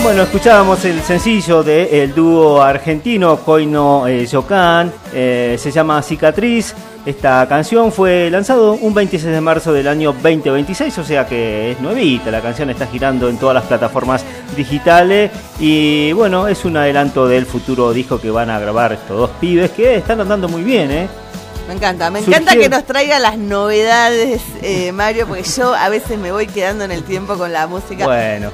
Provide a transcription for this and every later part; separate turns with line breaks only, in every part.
Bueno, escuchábamos el sencillo del dúo argentino Coino Yocán, se llama Cicatriz. Esta canción fue lanzado un 26 de marzo del año 2026, o sea que es nuevita. La canción está girando en todas las plataformas digitales y bueno, es un adelanto del futuro disco que van a grabar estos dos pibes que están andando muy bien, ¿eh?
Me encanta que nos traiga las novedades, Mario, porque yo a veces me voy quedando en el tiempo con la música.
Bueno.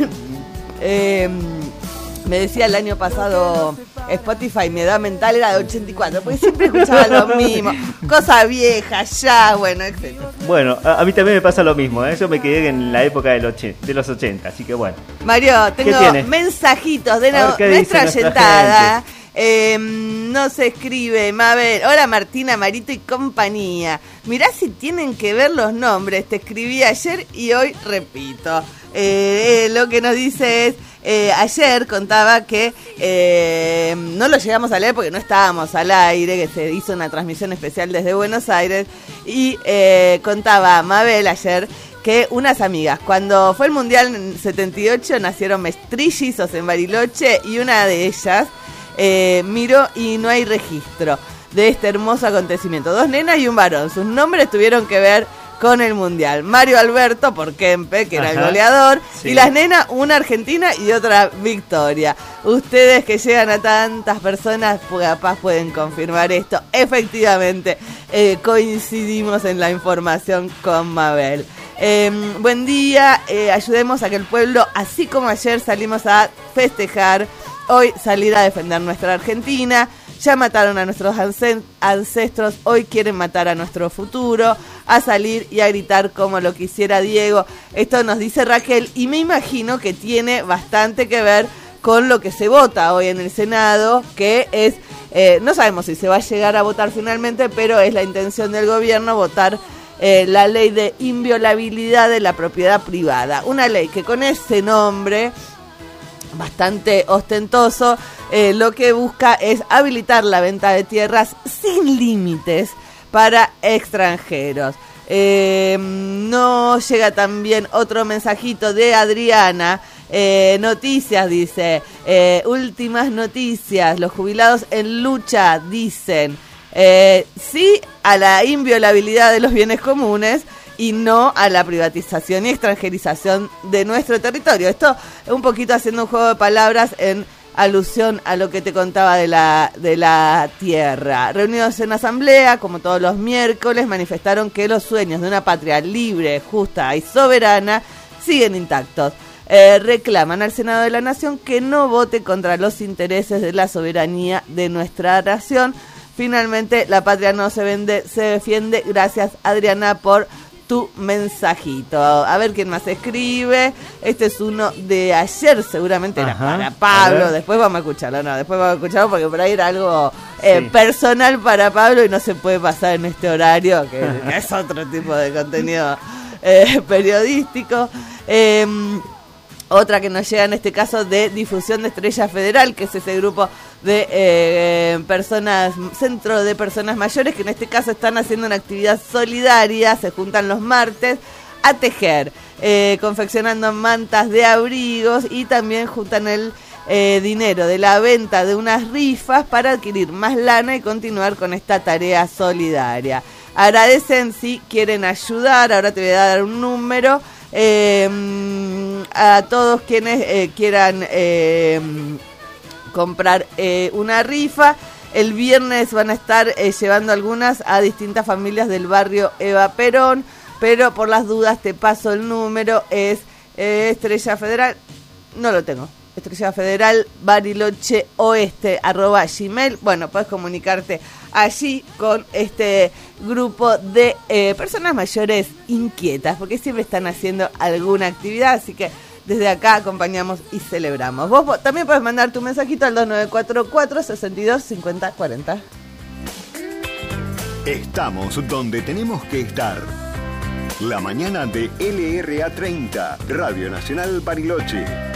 Me decía el año pasado Spotify, mi edad mental era de 84, porque siempre escuchaba lo mismo, cosas viejas, ya, bueno, etc.
Bueno, a mí también me pasa lo mismo, ¿eh? Yo me quedé en la época de los 80, así que bueno.
Mario, tengo mensajitos de nuestra oyentada. No se escribe, Mabel. Hola Martina, Marito y compañía. Mirá si tienen que ver los nombres. Te escribí ayer y hoy repito. Lo que nos dice es, ayer contaba que no lo llegamos a leer porque no estábamos al aire, que se hizo una transmisión especial desde Buenos Aires, y contaba Mabel ayer que unas amigas, cuando fue el Mundial en 78, nacieron trillizos en Bariloche, y una de ellas miró y no hay registro de este hermoso acontecimiento. 2 nenas y un varón. Sus nombres tuvieron que ver con el Mundial. Mario Alberto por Kempe, que era el goleador, sí. Y las nenas, una argentina y otra Victoria. Ustedes que llegan a tantas personas, capaz pueden confirmar esto. Efectivamente, coincidimos en la información con Mabel. Buen día, ayudemos a que el pueblo, así como ayer salimos a festejar, hoy salir a defender nuestra Argentina. Ya mataron a nuestros ancestros, hoy quieren matar a nuestro futuro, a salir y a gritar como lo quisiera Diego. Esto nos dice Raquel, y me imagino que tiene bastante que ver con lo que se vota hoy en el Senado, que es, no sabemos si se va a llegar a votar finalmente, pero es la intención del gobierno votar la ley de inviolabilidad de la propiedad privada. Una ley que con ese nombre bastante ostentoso, lo que busca es habilitar la venta de tierras sin límites para extranjeros. Nos llega también otro mensajito de Adriana. Noticias, dice, últimas noticias, los jubilados en lucha dicen sí a la inviolabilidad de los bienes comunes y no a la privatización y extranjerización de nuestro territorio. Esto es un poquito haciendo un juego de palabras en alusión a lo que te contaba de la tierra. Reunidos en asamblea, como todos los miércoles, manifestaron que los sueños de una patria libre, justa y soberana siguen intactos. Reclaman al Senado de la Nación que no vote contra los intereses de la soberanía de nuestra nación. Finalmente, la patria no se vende, se defiende. Gracias, Adriana, por tu mensajito. A ver quién más escribe. Este es uno de ayer, seguramente era para Pablo. Después vamos a escucharlo porque por ahí era algo personal para Pablo y no se puede pasar en este horario, que es otro tipo de contenido periodístico. Otra que nos llega en este caso de Difusión de Estrella Federal, que es ese grupo de personas, centro de personas mayores, que en este caso están haciendo una actividad solidaria, se juntan los martes a tejer, confeccionando mantas de abrigos, y también juntan el dinero de la venta de unas rifas para adquirir más lana y continuar con esta tarea solidaria. Agradecen si quieren ayudar, ahora te voy a dar un número, a todos quienes quieran comprar una rifa. El viernes van a estar llevando algunas a distintas familias del barrio Eva Perón, pero por las dudas te paso el número. Es Estrella Federal, no lo tengo, Estrella Federal Bariloche Oeste @gmail. Bueno, puedes comunicarte allí con este grupo de personas mayores inquietas, porque siempre están haciendo alguna actividad, así que desde acá acompañamos y celebramos. Vos también puedes mandar tu mensajito al 2944-625040.
Estamos donde tenemos que estar. La mañana de LRA 30, Radio Nacional Bariloche.